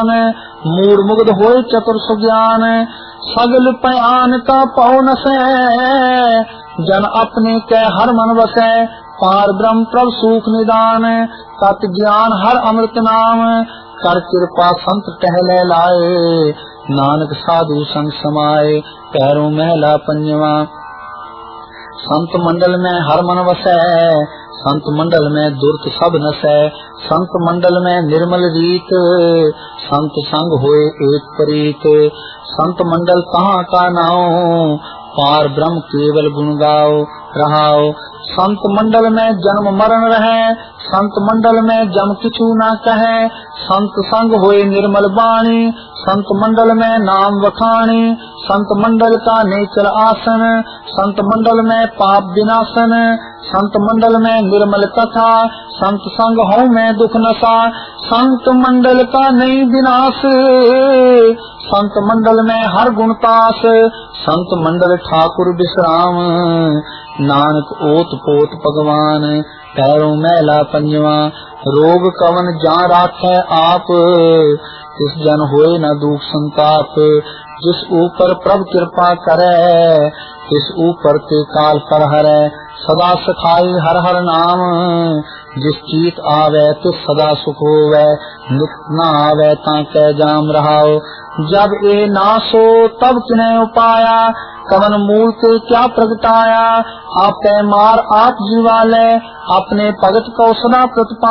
निधान, मूड मुग्ध होए चतुर सुज्ञान, सगल पयान का पौ नसै, जन अपने कै हर मन बसै, पार ब्रह्म प्रभ सुख निदान, तत् ज्ञान हर अमृत नाम, कर कृपा संत टहले लाए, नानक साधु संग समाए, पैरों महला पंजवा। संत मंडल में हर मन वसै, संत मंडल में दुर्त सब नसै, संत मंडल में निर्मल रीत, संत संग होए एक परीत, संत मंडल कहाँ का नाओ, पार ब्रह्म केवल गुण गाओ रहाओ, संत मंडल में जन्म मरण रहे, संत मंडल में जम किछु न कहे, संत संग होए निर्मल बाणी, संत मंडल में नाम वखाणी, संत मंडल का नेचर आसन, संत मंडल में पाप विनाशन, संत मंडल में निर्मल कथा, संत संग हो में दुख नशा, संत मंडल का नहीं विनाश, संत मंडल में हर गुण पास, संत मंडल ठाकुर विश्राम, नानक ओत पोत भगवान, पैरों मैला पंजवा। रोग कवन जा राखै आप, तिस जन होए न दुख संताप, जिस ऊपर प्रभु कृपा करे, तिस ऊपर ते काल पर हरै, सदा सखाई हर हर नाम, जिस चीत आवे तिस सदा सुख होवे, नित न आवे ताकै जाम रहाओ, जब ए नासो तब किन्हे उपाया, कवन मूल ते क्या प्रगटाया, आपे मार आप जीवाले, अपने भगत को सदा प्रतिपा